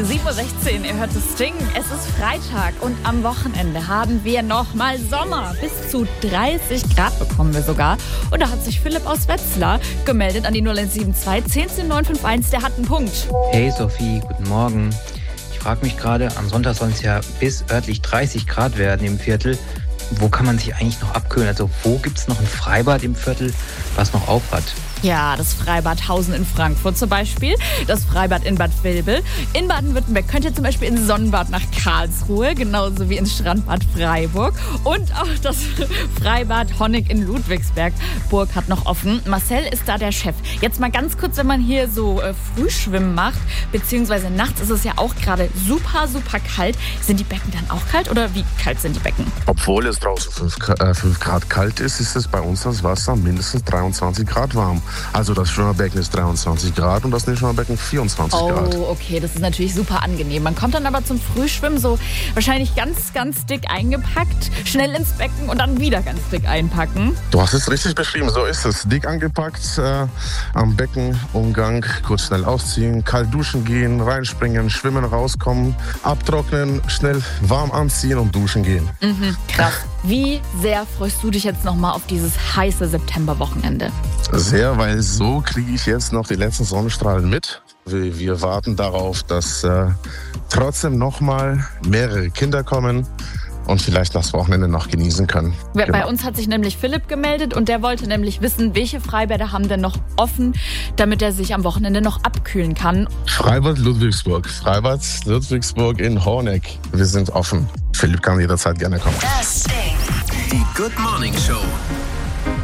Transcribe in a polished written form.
7:16 Uhr, ihr hört das Ding. Es ist Freitag und am Wochenende haben wir nochmal Sommer. Bis zu 30 Grad bekommen wir sogar. Und da hat sich Philipp aus Wetzlar gemeldet an die 0172 10951. Der hat einen Punkt. Hey Sophie, guten Morgen. Ich frage mich gerade, am Sonntag sollen es ja bis örtlich 30 Grad werden im Viertel. Wo kann man sich eigentlich noch abkühlen? Also wo gibt es noch ein Freibad im Viertel, was noch auf hat? Ja, das Freibad Hausen in Frankfurt zum Beispiel, das Freibad in Bad Vilbel. In Baden-Württemberg könnt ihr zum Beispiel ins Sonnenbad nach Karlsruhe, genauso wie ins Strandbad Freiburg. Und auch das Freibad Honeck in Ludwigsburg hat noch offen. Marcel ist da der Chef. Jetzt mal ganz kurz, wenn man hier so Frühschwimmen macht, beziehungsweise nachts ist es ja auch gerade super, super kalt. Sind die Becken dann auch kalt oder wie kalt sind die Becken? Obwohl es draußen 5 Grad kalt ist, ist es bei uns das Wasser mindestens 23 Grad warm. Also das Schwimmerbecken ist 23 Grad und das Nichtschwimmerbecken 24 Grad. Oh, okay, das ist natürlich super angenehm. Man kommt dann aber zum Frühschwimmen so wahrscheinlich ganz, ganz dick eingepackt, schnell ins Becken und dann wieder ganz dick einpacken. Du hast es richtig beschrieben, so ist es. Dick angepackt, am Beckenumgang, kurz schnell ausziehen, kalt duschen gehen, reinspringen, schwimmen, rauskommen, abtrocknen, schnell warm anziehen und duschen gehen. Krass. Wie sehr freust du dich jetzt nochmal auf dieses heiße Septemberwochenende? Sehr, weil so kriege ich jetzt noch die letzten Sonnenstrahlen mit. Wir warten darauf, dass trotzdem nochmal mehrere Kinder kommen und vielleicht das Wochenende noch genießen können. Bei uns hat sich nämlich Philipp gemeldet und der wollte nämlich wissen, welche Freibäder haben denn noch offen, damit er sich am Wochenende noch abkühlen kann. Freibad Ludwigsburg in Honeck. Wir sind offen. Philipp kann jederzeit gerne kommen. Die Good Morning Show.